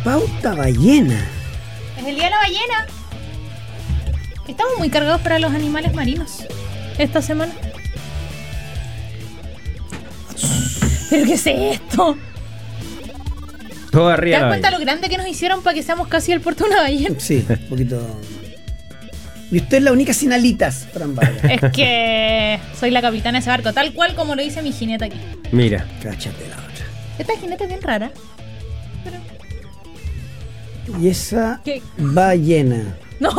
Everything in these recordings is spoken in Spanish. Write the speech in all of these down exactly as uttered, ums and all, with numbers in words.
Pauta ballena. Es el día de la ballena. Estamos muy cargados para los animales marinos esta semana. ¿Pero qué es esto? Todo ¿Te arriba. das cuenta lo grande que nos hicieron para que seamos casi el puerto de una ballena? Sí, un poquito. Y usted es la única sin alitas, Fran Vargas. Es que soy la capitana de ese barco, tal cual como lo dice mi jineta aquí. Mira. Cáchate la otra. Esta jineta es bien rara. Pero... Y esa ¿Qué? ballena. ¡No!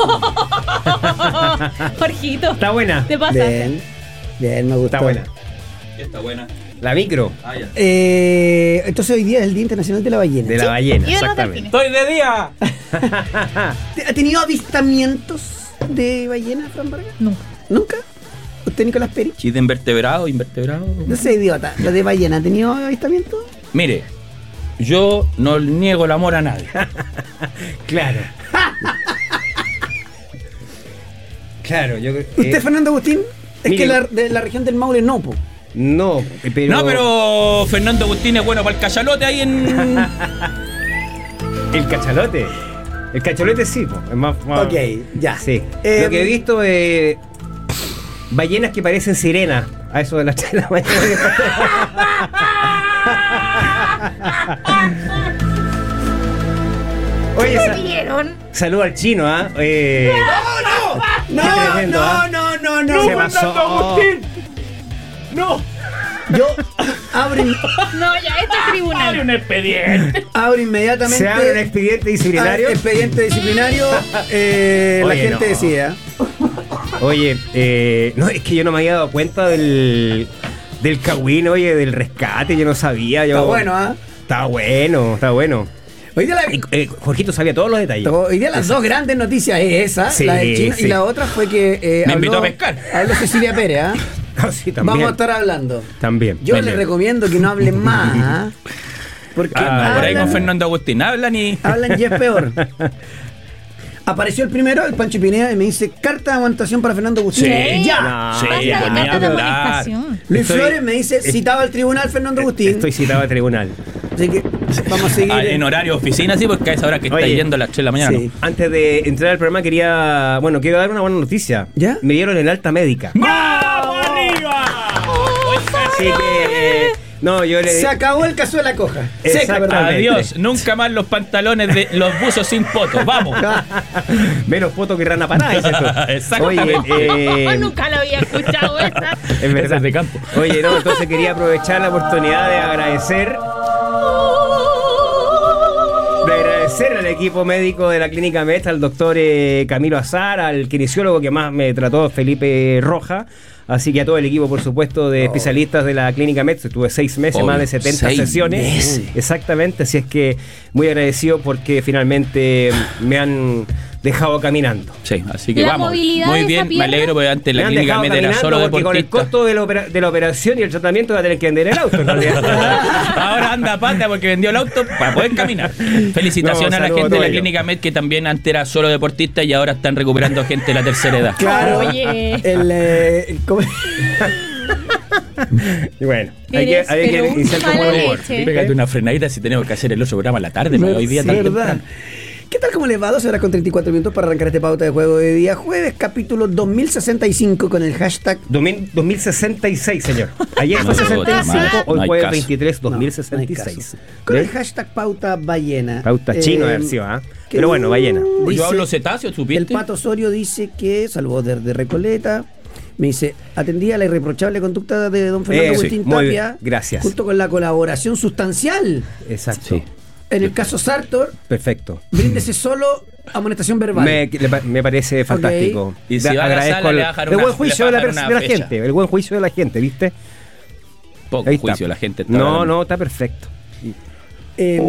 Jorgito. Está buena. ¿Te pasa? Bien, bien, me gustó. Está buena. Está buena. La micro. Ah, ya. Eh, entonces hoy día es el Día Internacional de la Ballena. De la ¿Sí? ballena, Y de los exactamente. delfines. ¡Estoy de día! ¿Ha tenido avistamientos de ballena, Fran Vargas? Nunca. ¿Nunca? ¿Usted, Nicolás Perich? ¿Y de invertebrado? ¿Invertebrado? No sé, idiota. ¿Lo de ballena ha tenido avistamientos? Mire, yo no niego el amor a nadie. Claro. Claro, yo creo. ¿Usted, eh, Fernando Agustín? Es mire, que la, de la región del Maule no, po. No, pero. No, pero Fernando Agustín es bueno para el cachalote ahí en... El cachalote. El cachalote sí, po, es más, más- Ok, ya. Sí. Eh, Lo que he visto eh, ballenas que parecen sirenas. A eso de las tres de la mañana. Oye, ¿Qué sa- vieron? saludo al chino, ¿ah? Eh, No, Qué tremendo, no, ¿ah? no, no, no. Se pasó. ¡No! Yo abro, in- No, ya, este es tribunal. un expediente! abro inmediatamente. Se abre un expediente disciplinario. Ah, expediente disciplinario. eh, la Oye, gente no. decía. Oye, eh, no, es que yo no me había dado cuenta del del cagüín, oye, del rescate, yo no sabía. Yo, Está bueno, ¿ah? Está bueno, está bueno. Hoy día, la, Y, eh, Jorgito sabía todos los detalles. hoy día las dos grandes noticias es esa, Sí, la del chino, sí. y la otra fue que. Eh, Me habló- invitó a pescar. Habló Cecilia Pérez, ¿ah? Ah, sí, también. Vamos a estar hablando. También. Yo Vale. les recomiendo que no hablen más, ¿ah? Porque Ah, por ahí con hablan- Fernando Agustín. Hablan y... Hablan y es peor. Apareció el primero, el Pancho Pineda, y me dice: carta de amonestación para Fernando Agustín. Sí. ¡Ya! No, Sí, Basta de pues, ni cartas de hablar. amonestación. Luis Estoy- Flores me dice: es- citaba al tribunal Fernando Agustín. Estoy citado a tribunal. Así que vamos a seguir. Ah, en horario oficina, sí, porque a esa hora que está Oye, yendo a las tres de la mañana. sí. ¿no? Antes de entrar al programa quería, bueno, quiero dar una buena noticia. ¿Ya? Me dieron el alta médica. ¡Vamos arriba! Así que eh, no, yo le Se acabó el caso de la coja. Exactamente. Seca, ¿verdad? Adiós, nunca más los pantalones de los buzos sin poto. Vamos. menos fotos que rana parada, dices tú. Exactamente. Oye, eh, Nunca lo había escuchado esa. es Ese verdad. es de campo. Oye, no, entonces quería aprovechar la oportunidad de agradecer de agradecer al equipo médico de la Clínica Met, al doctor eh, Camilo Azar, al kinesiólogo que más me trató, Felipe Roja. Así que a todo el equipo, por supuesto, de especialistas de la Clínica Met. Estuve seis meses, Obvio, más de setenta seis sesiones. meses. Exactamente, así es que muy agradecido porque finalmente me han dejado caminando. Sí, así que La vamos. movilidad Muy de bien, esa me pierna. alegro porque antes Me la han clínica dejado Med era caminando solo porque con el deportista. costo de la, opera- de la operación y el tratamiento va a tener que vender el auto en realidad. Ahora anda a pata porque vendió el auto para poder caminar. Felicitaciones No, a la saludos gente a de la todos Clínica Med que también antes era solo deportista y ahora están recuperando gente de la tercera edad. Claro. Oye. El, eh, el- ¿cómo? Y bueno, hay que, Eres, hay que pero un iniciar con mala buen humor. leche. Pégate una frenadita si tenemos que hacer el otro programa a la tarde, ¿no? Hoy día tan ¿verdad? temprano. ¿Qué tal? ¿Cómo les va? doce horas con treinta y cuatro minutos para arrancar este pauta de juego de día jueves, capítulo dos mil sesenta y cinco con el hashtag. dos mil, dos mil sesenta y seis, señor. Ayer No fue se vota sesenta y cinco, más. hoy No hay jueves caso. veintitrés, dos mil No, no hay sesenta y caso. seis. Con el ¿Ves? hashtag pauta ballena. Pauta chino de haber sido, ¿ah? Pero bueno, ballena. Yo Dice- hablo cetáceo, El ¿supiste? Pato Osorio dice que, saludos desde Recoleta, me dice, atendía la irreprochable conducta de don Fernando Eh, sí, Agustín muy Tapia, bien, gracias. junto con la colaboración sustancial. Exacto. Sí. En el caso Sartor, Perfecto. bríndese solo amonestación verbal. Me, le pa- me parece fantástico. Y si Le va a la agradezco sala, el, le va a dejar el una- buen juicio de le la, va a pers- dejar de la una fecha. gente. El buen juicio de la gente, ¿viste? Poco Ahí está. juicio, la gente está No, hablando. no, está perfecto. Eh,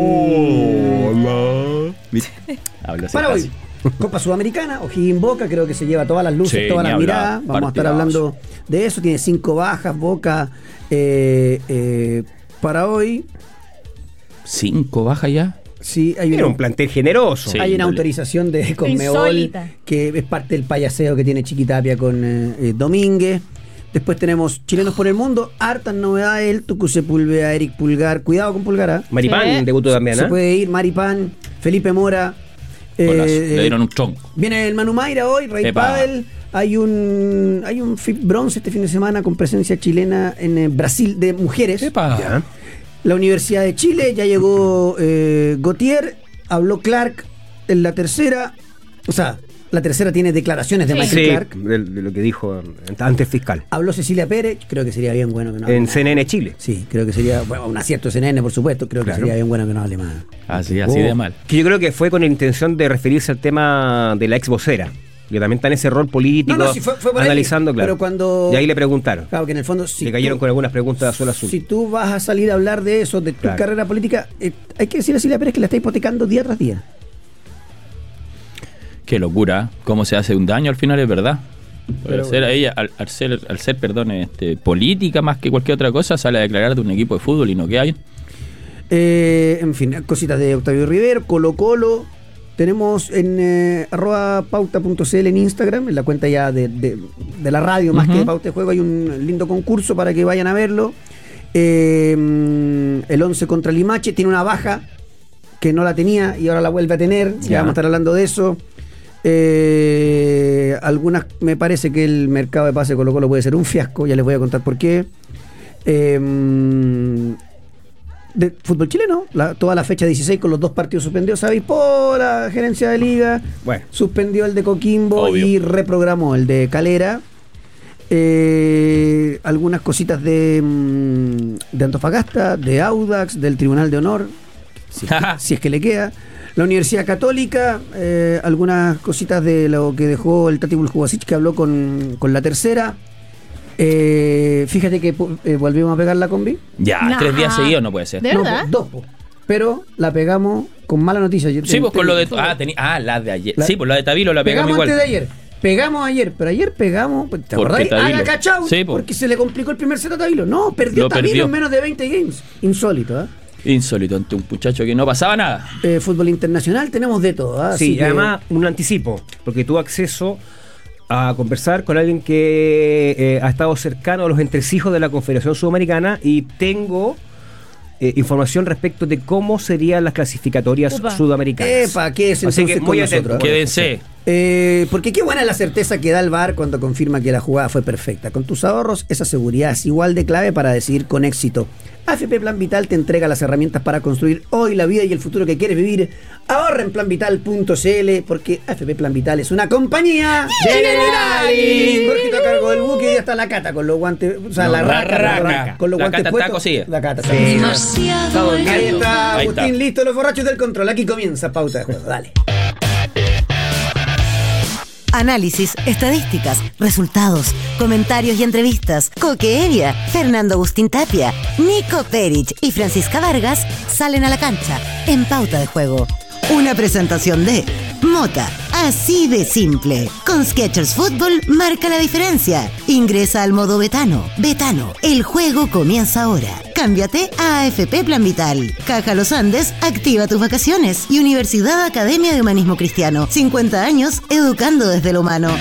Hablo Para hoy, cetáceo. Copa Sudamericana, O'Higgins Boca, creo que se lleva todas las luces, Sí, todas ni las hablar. miradas. Vamos a estar Partidazo. hablando de eso. Tiene cinco bajas, Boca, eh, eh, para hoy. ¿Cinco baja ya? Sí, hay Era una, un plantel generoso. Sí. hay una índole. autorización de Conmebol, Insólita. que es parte del payaseo que tiene Chiquitapia con eh, eh, Domínguez. Después tenemos Chilenos por el Mundo, hartas novedades, el Tucu Sepúlveda, Eric Pulgar, cuidado con Pulgar, ¿ah? Maripán Sí. debutó también, Se ¿ah? puede ir, Maripán, Felipe Mora. Golazo, eh, le dieron un tronco. Viene el Manu Mayra hoy, Rey Epa. Padel. Hay un hay un F I B bronce este fin de semana con presencia chilena en eh, Brasil de mujeres. Epa. Ya. La Universidad de Chile, ya llegó eh, Gautier, habló Clark en la tercera. O sea, la tercera tiene declaraciones de Sí. Michael Sí, Clark. de, de lo que dijo ante el fiscal. Habló Cecilia Pérez, creo que sería bien bueno que no hable En más. C N N Chile. Sí, creo que sería, bueno, un acierto de C N N, por supuesto, creo Claro. que sería bien bueno que no hable más. Así, así Oh, de mal. Que yo creo que fue con la intención de referirse al tema de la ex vocera. Que también está en ese rol político, No, no, sí, fue- fue por ahí, analizando, claro. pero cuando- Y ahí le preguntaron. Claro, que en el fondo... Si le cayeron tú- con algunas preguntas de azul a azul. Si tú vas a salir a hablar de eso, de tu Claro. carrera política, eh, hay que decirle a Cecilia Pérez que la está hipotecando día tras día. Qué locura, ¿eh? Cómo se hace un daño al final, es verdad. Pero Al ser ella, al, al ser, al ser, perdón, este, política más que cualquier otra cosa, sale a declarar de un equipo de fútbol y no queda bien. Eh, en fin, cositas de Octavio Rivero, Colo Colo. Tenemos en eh, arroba pauta.cl en Instagram, en la cuenta ya de, de, de la radio, más Ujú. que de Pauta de Juego, hay un lindo concurso para que vayan a verlo. Eh, el once contra Limache tiene una baja que no la tenía y ahora la vuelve a tener. Ya, Ya. vamos a estar hablando de eso. Eh, algunas, me parece que el mercado de pase de Colo Colo puede ser un fiasco, ya les voy a contar por qué. Eh, de fútbol chileno, la- toda la fecha dieciséis con los dos partidos suspendidos, ¿sabéis? Por la gerencia de liga, Bueno. suspendió el de Coquimbo Obvio. y reprogramó el de Calera. Eh, algunas cositas de, mm, de Antofagasta, de Audax, del Tribunal de Honor, si es que, si es que le queda. La Universidad Católica, eh, algunas cositas de lo que dejó el Tati Buljubasic, que habló con, con la tercera. Eh, fíjate que eh, volvimos a pegar la combi. Ya, Nah. tres días seguidos no puede ser. ¿De No, verdad? pues, dos, pues. Pero la pegamos con mala noticia. Yo Sí, te- pues con te- lo de. Ah, tení, ah, la de ayer. La- sí, pues la de Tabilo la pegamos Pegamos igual. antes de ayer. Pegamos ayer, pero ayer pegamos. ¿Te ¿Por acordás? qué Tabilo? Haga cachao, Sí, po. porque se le complicó el primer set a Tabilo. No, perdió Lo Tabilo perdió. en menos de veinte games. Insólito, ¿eh? Insólito ante un muchacho que no pasaba nada. Eh, fútbol internacional tenemos de todo. ¿ah? Sí, Así y que- además un anticipo, porque tuvo acceso a conversar con alguien que eh, ha estado cercano a los entresijos de la Confederación Sudamericana y tengo eh, información respecto de cómo serían las clasificatorias Upa. sudamericanas. Epa, ¿qué es Así entonces que con muy nosotros? atento. Quédense. Eh, porque qué buena es la certeza que da el V A R cuando confirma que la jugada fue perfecta. Con tus ahorros, esa seguridad es igual de clave para decidir con éxito. A F P Plan Vital te entrega las herramientas para construir hoy la vida y el futuro que quieres vivir. Ahorra en plan vital punto c l porque A F P Plan Vital es una compañía Generali. Jorgito a cargo del buque y ya está la cata con los guantes, o sea, No, la la raca, raca. perdón, con los La guantes cata está puestos. cosida. La cata está Sí, cosida. Demasiado Ahí bueno. está, Ahí Agustín, está. listo, los borrachos del control. Aquí comienza Pauta de Juego. Dale. Análisis, estadísticas, resultados, comentarios y entrevistas. Coque Evia, Fernando Agustín Tapia, Nico Perich y Francisca Vargas salen a la cancha en Pauta de Juego. Una presentación de Mota, así de simple. Con Skechers Fútbol marca la diferencia. Ingresa al modo Betano. Betano, el juego comienza ahora. Cámbiate a A F P Plan Vital. Caja Los Andes, activa tus vacaciones. Y Universidad Academia de Humanismo Cristiano. cincuenta años educando desde lo humano.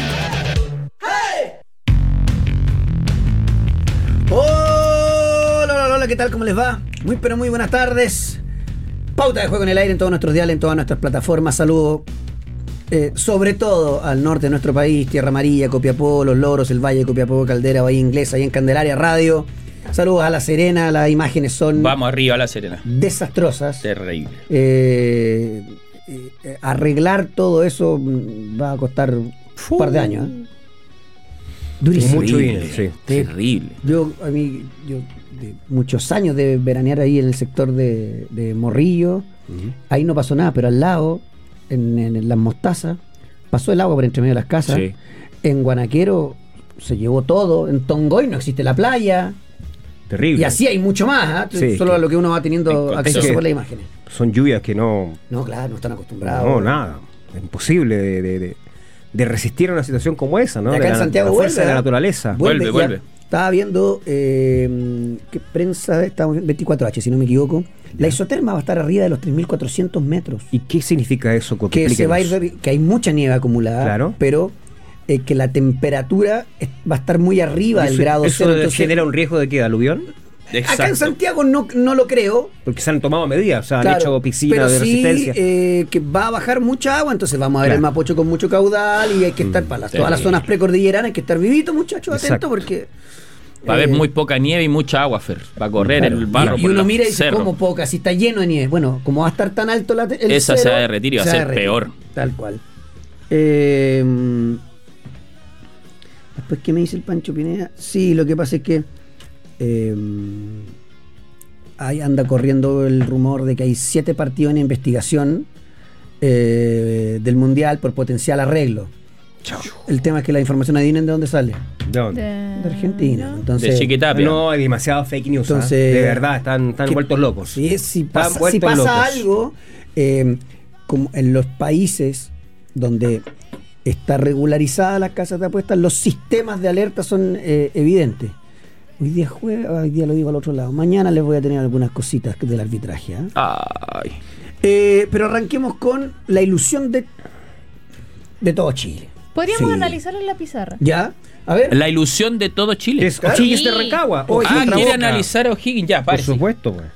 Hola, hola, hola, ¿qué tal? ¿Cómo les va? Muy, pero muy buenas tardes. Pauta de Juego en el aire en todos nuestros diales, en todas nuestras plataformas. Saludo eh, sobre todo al norte de nuestro país, Tierra Amarilla, Copiapó, Los Loros, el Valle de Copiapó, Caldera, Bahía Inglesa, ahí en Candelaria Radio. Saludos a La Serena, las imágenes son Vamos arriba a la Serena. desastrosas. Terrible. Eh, eh, arreglar todo eso mm, va a costar un par de años. ¿eh? Durísimo. Mucho dinero, sí. Terrible. Yo, a mí, yo, de muchos años de veranear ahí en el sector de, de Morrillo, Ujú. ahí no pasó nada, pero al lado, en, en las mostazas, pasó el agua por entre medio de las casas. Sí. En Guanaquero se llevó todo. En Tongoy no existe la playa. Terrible. Y así hay mucho más, ¿ah? Sí, solo que- a lo que uno va teniendo en acceso contexto- por las imágenes. Son lluvias que no... No, claro, no están acostumbrados. No, nada. Es imposible de, de- de- de resistir a una situación como esa, ¿no? Y acá de en la, Santiago la fuerza vuelve, de la ¿eh? naturaleza. Vuelve, ya vuelve. Estaba viendo eh, qué prensa, estamos viendo veinticuatro H, si no me equivoco. La isoterma va a estar arriba de los tres mil cuatrocientos metros. ¿Y qué significa eso? Coque? Que se va a ir, Explíquenos. que hay mucha nieve acumulada, Claro. pero eh, que la temperatura es- va a estar muy arriba del ¿Eso, grado eso cero. Entonces, genera un riesgo de qué? ¿De aluvión? Exacto. Acá en Santiago no, no lo creo. Porque se han tomado medidas, o sea, Claro, han hecho piscinas pero de sí, resistencia. eh, que va a bajar mucha agua, entonces vamos a ver Claro. el Mapocho con mucho caudal y hay que estar para las, todas las Sí. zonas precordilleranas, hay que estar vivitos, muchachos, atentos, Exacto. porque... Va a haber eh, muy poca nieve y mucha agua, Fer. Va a correr claro, el barro y por uno los mira y dice, cerros. ¿cómo poca? Si está lleno de nieve. Bueno, como va a estar tan alto la, el Esa se cero, va a derretir y va a se ser derretir. peor. Tal cual. Eh, después, ¿qué me dice el Pancho Pineda? Sí, lo que pasa es que eh, ahí anda corriendo el rumor de que hay siete partidos en investigación eh, del Mundial por potencial arreglo. El tema es que la información, adivinen de dónde sale. ¿De dónde? De Argentina. Entonces, De Chiquitapia. No, hay demasiado fake news. Entonces, ¿ah? De verdad, están, están que- vueltos locos. Si, si Están pasa, si vueltos pasa locos. algo, eh, como en los países donde está regularizada las casas de apuestas, los sistemas de alerta son eh, evidentes. Hoy día juega, hoy día lo digo al otro lado. Mañana les voy a tener algunas cositas del arbitraje. ¿eh? Ay. Eh, pero arranquemos con la ilusión de, de todo Chile. Podríamos Sí. analizarlo en la pizarra. ¿Ya? A ver. La ilusión de todo Chile. Es Claro. O'Higgins Sí. de Rancagua. Oye, ah, contra quiere Boca. analizar a O'Higgins. Ya, Por parece. supuesto, güey.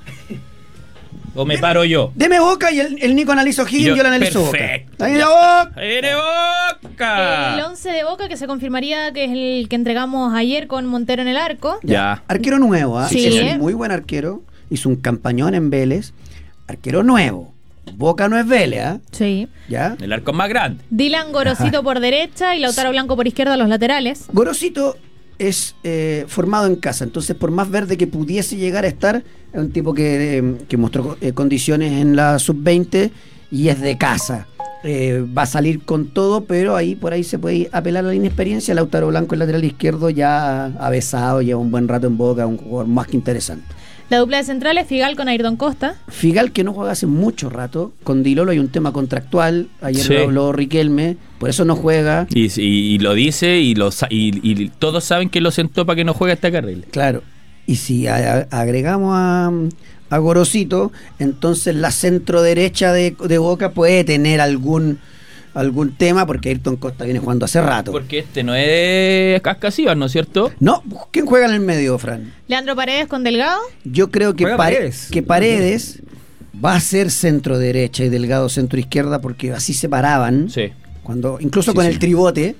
O me paro yo. Deme Boca y el, el Nico analiza O'Higgins, yo, Yo- le analizo perfecto. Boca. Ahí la Boca. ¡Aire Boca! El once de Boca que se confirmaría que es el que entregamos ayer con Montero en el arco. Ya. Arquero nuevo, ¿ah? Sí. Es un muy buen arquero. Hizo un campañón en Vélez. Arquero nuevo. Boca no es Vélez, ¿ah? Sí. ¿Ya? El arco más grande. Dylan Gorosito por derecha y Lautaro Blanco por izquierda a los laterales. Gorosito es eh, formado en casa, entonces por más verde que pudiese llegar a estar, es un tipo que, eh, que mostró eh, condiciones en la sub veinte y es de casa. Eh, va a salir con todo, pero ahí por ahí se puede apelar a la inexperiencia. Lautaro Blanco, el lateral izquierdo, ya ha besado, lleva un buen rato en Boca, un jugador más que interesante. La dupla de centrales, Figal con Ayrton Costa. Figal, que no juega hace mucho rato, con Di Lolo hay un tema contractual, ayer Sí. lo habló Riquelme, por eso no juega. Y, y- y lo dice y, lo, sa- y, y todos saben que lo sentó para que no juegue esta carrera. Claro, y si a- a- agregamos a, a Gorosito, entonces la centro derecha de, de Boca puede tener algún algún tema, porque Ayrton Costa viene jugando hace rato. Porque este no es Cascasivas, ¿no es cierto? No, ¿quién juega en el medio, Fran? Leandro Paredes con Delgado. Yo creo que, Juega Pare- Paredes. que Paredes va a ser centro derecha y Delgado centro izquierda, porque así se paraban. Sí. Cuando, incluso Sí, con sí. el tribote.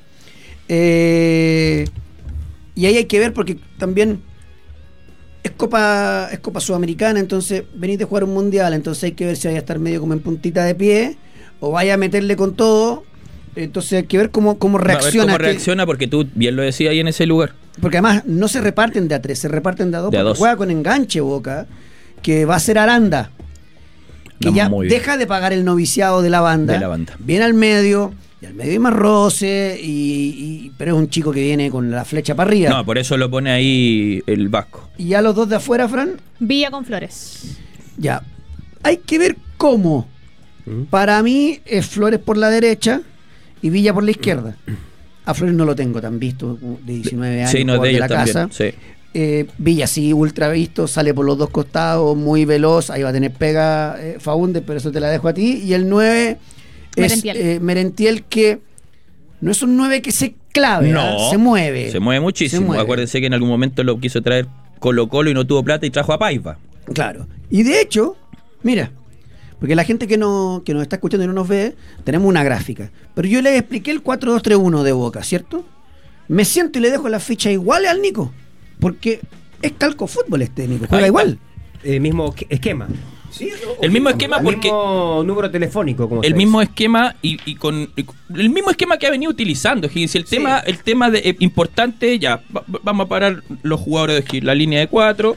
Eh, y ahí hay que ver porque también es Copa, es Copa Sudamericana, entonces venís de jugar un mundial, entonces hay que ver si vaya a estar medio como en puntita de pie o vaya a meterle con todo. Entonces hay que ver cómo, cómo A ver reacciona. cómo que- reacciona, porque tú bien lo decías ahí en ese lugar. porque además no se reparten de a tres, se reparten de a dos, De a porque dos. juega con enganche Boca, que va a ser Aranda, que No, ya muy bien. deja de pagar el noviciado de la banda, De la banda. viene al medio, y al medio hay más roce, y, y- pero es un chico que viene con la flecha para arriba. No, por eso lo pone ahí el Vasco. Y ya los dos de afuera, Fran, Villa con Flores. ya. Hay que ver cómo. Para mí es Flores por la derecha y Villa por la izquierda. A Flores no lo tengo tan visto, de diecinueve años, Sí, no, jugador de de ellos la también. casa. Sí. Eh, Villa sí, ultra visto, sale por los dos costados, muy veloz, ahí va a tener pega eh, Faúndez, pero eso te la dejo a ti. Y el nueve es Merentiel. eh, Merentiel, que no es un nueve que se clave, No. ¿ah? Se mueve. Se mueve muchísimo. Se mueve. Acuérdense que en algún momento lo quiso traer Colo Colo y no tuvo plata y trajo a Paiva. Claro. Y de hecho, mira, porque la gente que, no, que nos está escuchando y no nos ve, tenemos una gráfica. Pero yo les expliqué el cuatro dos tres uno de Boca, ¿cierto? Me siento y le dejo las fichas iguales al Nico. Porque es calco fútbol este Nico, juega Ahí igual. El mismo esque- esquema. El mismo esquema El porque... mismo número telefónico, como El se mismo dice. esquema y, y con y con- el mismo esquema que ha venido utilizando Higgins. El Sí. tema, el tema de, eh, importante, ya, va- va- vamos a parar los jugadores de Higgins, la línea de cuatro.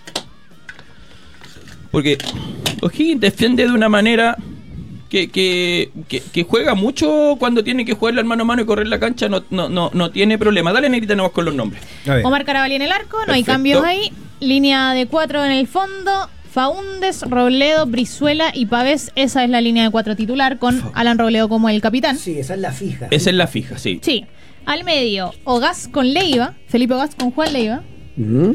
Porque O'Higgins defiende de una manera que, que, que, que juega mucho cuando tiene que jugar mano a mano y correr la cancha, no, no, no, no tiene problema. Dale, Negrita, nomás con los nombres. A ver. Omar Carabalí en el arco, no hay Perfecto. cambios ahí. Línea de cuatro en el fondo. Faúndez, Robledo, Brizuela y Pavés. Esa es la línea de cuatro titular con Alan Robledo como el capitán. Sí, esa es la fija. Esa es la fija, sí. Sí. Al medio, Ogaz con Leiva. Felipe Ogaz con Juan Leiva. Mm.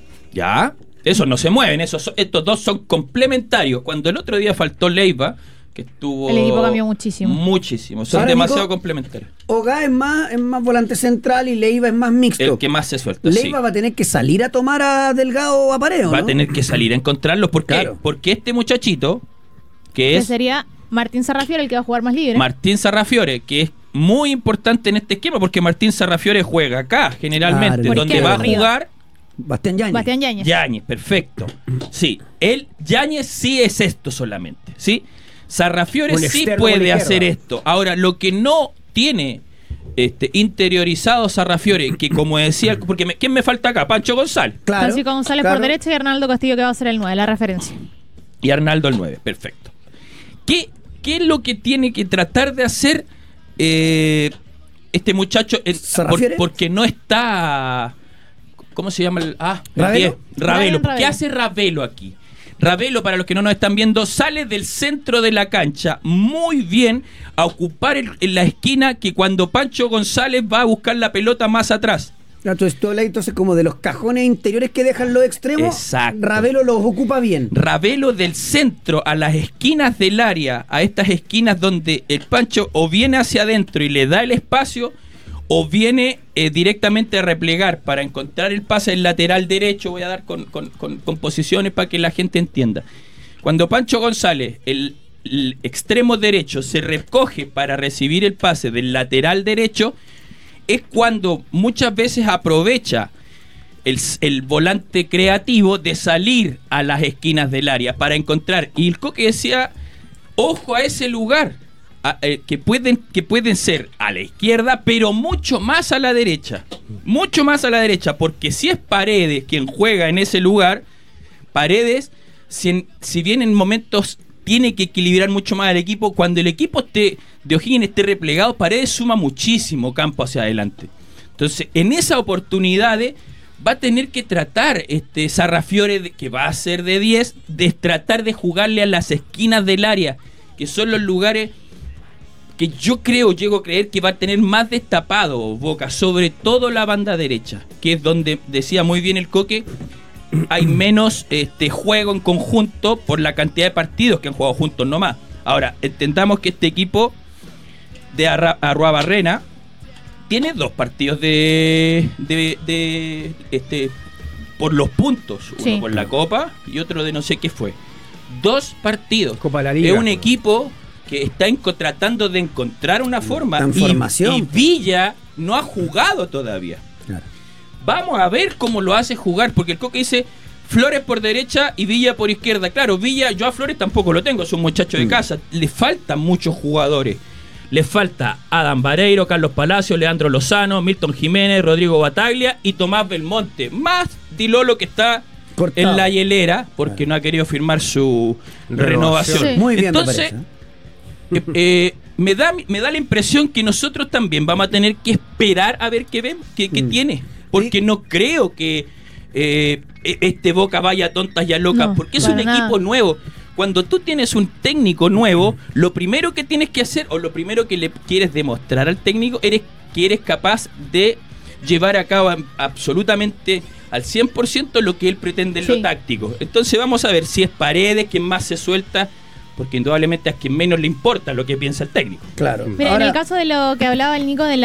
Ya. Esos no se mueven, esos son- estos dos son complementarios. Cuando el otro día faltó Leiva, que estuvo... El equipo cambió muchísimo. Muchísimo, son Ahora, demasiado Nico, complementarios. Oga es más, es más volante central y Leiva es más mixto. El que más se suelta, Leiva sí. va a tener que salir a tomar a Delgado a Pareo, Va ¿no? a tener que salir a encontrarlo. ¿Por qué? Claro. Porque este muchachito, que Que es sería Martín Sarrafiore el que va a jugar más libre. Martín Sarrafiore, que es muy importante en este esquema, porque Martín Sarrafiore juega acá, generalmente, Claro, donde izquierda, va a arriba. jugar Bastián Yáñez. Bastián Yáñez. Yáñez, perfecto. Sí, él, Yáñez sí es esto solamente, ¿sí? Sarrafiore Un sí externo puede por la hacer izquierda. esto. Ahora, lo que no tiene este, interiorizado Sarrafiore, que como decía, porque me- ¿quién me falta acá? Pancho González Claro, Francisco González claro. por derecha y Arnaldo Castillo que va a ser el nueve, la referencia. y Arnaldo el nueve, perfecto. ¿Qué, qué es lo que tiene que tratar de hacer eh, este muchacho? Eh, por- ¿Sarrafiore? porque no está... ¿Cómo se llama? El, ah, el ¿Ravelo? diez. Ravelo. Brian Ravelo. ¿Qué hace Ravelo aquí? Ravelo, para los que no nos están viendo, sale del centro de la cancha muy bien a ocupar el- en la esquina que cuando Pancho González va a buscar la pelota más atrás. Entonces, esto entonces como de los cajones interiores que dejan los extremos, Exacto. Ravelo los ocupa bien. Ravelo del centro a las esquinas del área, a estas esquinas donde el Pancho o viene hacia adentro y le da el espacio, o viene eh, directamente a replegar para encontrar el pase del lateral derecho. Voy a dar con, con- con- con posiciones para que la gente entienda. Cuando Pancho González, el, el extremo derecho, se recoge para recibir el pase del lateral derecho, es cuando muchas veces aprovecha el, el volante creativo de salir a las esquinas del área para encontrar. Y el Coque decía, ojo a ese lugar, a- eh, que, pueden, que pueden ser a la izquierda, pero mucho más a la derecha. Mucho más a la derecha, porque si es Paredes quien juega en ese lugar, Paredes, si, en- si bien en momentos tiene que equilibrar mucho más al equipo, cuando el equipo esté de O'Higgins esté replegado, Paredes suma muchísimo campo hacia adelante. Entonces, en esa oportunidad va a tener que tratar este Sarrafiore, de- que va a ser de diez, de tratar de jugarle a las esquinas del área, que son los lugares que yo creo, llego a creer que va a tener más destapado Boca, sobre todo la banda derecha, que es donde decía muy bien el Coque, hay menos este juego en conjunto por la cantidad de partidos que han jugado juntos nomás. Ahora, entendamos que este equipo de Arra- Arruabarrena tiene dos partidos de, de, de, este por los puntos, uno Sí. por la Copa y otro de no sé qué fue. Dos partidos. Copa de la Liga. Es un equipo que está enco- tratando de encontrar una forma. Está en y, formación. y Villa no ha jugado todavía. Claro. Vamos a ver cómo lo hace jugar, porque el Coque dice Flores por derecha y Villa por izquierda. Claro, Villa, yo a Flores tampoco lo tengo, es un muchacho de casa. Le faltan muchos jugadores. Le falta Adam Vareiro, Carlos Palacio, Leandro Lozano, Milton Jiménez, Rodrigo Bataglia y Tomás Belmonte. Más Dilolo, que está Cortado. en la hielera porque Claro. no ha querido firmar su Renovación. renovación. Sí. Muy bien, Entonces, me parece. eh, eh, me, da, me da la impresión que nosotros también vamos a tener que esperar a ver qué ven, qué, qué Mm. tiene. Porque no creo que eh, e- este Boca vaya a tontas y a locas, No, porque es para un nada. equipo nuevo. Cuando tú tienes un técnico nuevo, lo primero que tienes que hacer, o lo primero que le quieres demostrar al técnico, eres que eres capaz de llevar a cabo a- absolutamente al cien por ciento lo que él pretende en Sí. lo táctico. Entonces vamos a ver si es Paredes quien más se suelta, porque indudablemente a quien menos le importa lo que piensa el técnico. Claro. Mira, Ahora- en el caso de lo que hablaba el Nico de la